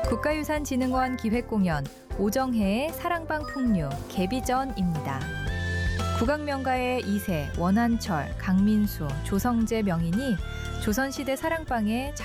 국가유산진흥원 기획공연 오정혜의 사랑방 풍류 개비전입니다. 국악명가의 이세, 원한철, 강민수, 조성재 명인이 조선시대 사랑방에